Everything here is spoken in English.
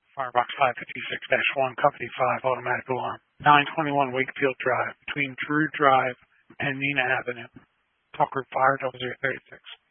Firebox 556-1, Company 5, automatic alarm. 921 Wakefield Drive, between Drew Drive and Nina Avenue. Tucker Fire 0036.